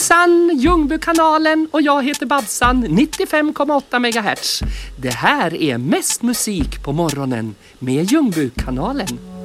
Hejsan, Ljungbykanalen och jag heter Babsan, 95,8 MHz. Det här är mest musik på morgonen med Ljungbykanalen.